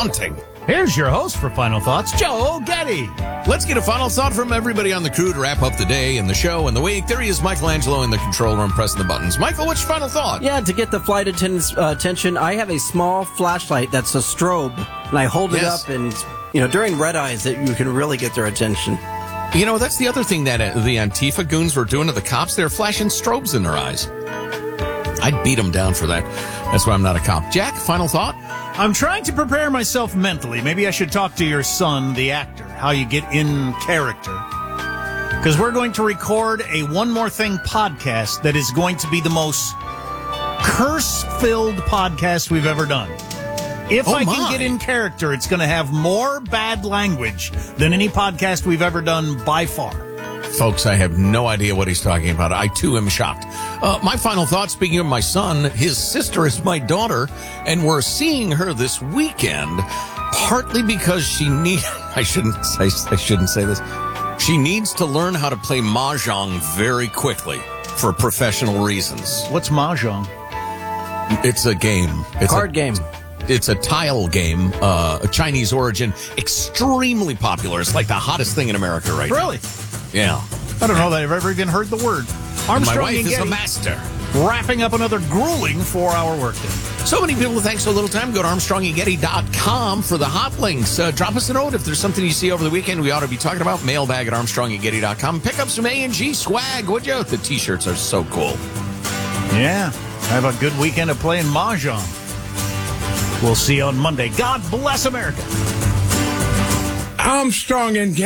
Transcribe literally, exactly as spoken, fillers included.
daunting. Here's your host for Final Thoughts, Joe Getty. Let's get a final thought from everybody on the crew to wrap up the day and the show and the week. There he is, Michelangelo in the control room pressing the buttons. Michael, what's your final thought? Yeah, to get the flight attendant's uh, attention, I have a small flashlight that's a strobe, and I hold it Yes. up, and, you know, during red eyes, that you can really get their attention. You know, that's the other thing that uh, the Antifa goons were doing to the cops. They're flashing strobes in their eyes. I'd beat them down for that. That's why I'm not a cop. Jack, final thought? I'm trying to prepare myself mentally. Maybe I should talk to your son, the actor, how you get in character. Because we're going to record a One More Thing podcast that is going to be the most curse-filled podcast we've ever done. If Oh I can my. get in character, it's going to have more bad language than any podcast we've ever done by far. Folks, I have no idea what he's talking about. I, too, am shocked. Uh, my final thought, speaking of my son, his sister is my daughter, and we're seeing her this weekend, partly because she need. I shouldn't say, I shouldn't say this. She needs to learn how to play Mahjong very quickly for professional reasons. What's Mahjong? It's a game. It's Card a, game. It's a tile game, uh, a Chinese origin, extremely popular. It's like the hottest thing in America right now. Really? Yeah. I don't know that I've ever even heard the word. Armstrong My wife and is Getty, a master. wrapping up another grueling four-hour workday. So many people with thanks so little time. Go to armstrong and getty dot com for the hot links. Uh, drop us a note if there's something you see over the weekend we ought to be talking about. Mailbag at armstrong and getty dot com. Pick up some A and G swag, would you? The T-shirts are so cool. Yeah. Have a good weekend of playing Mahjong. We'll see you on Monday. God bless America. Armstrong and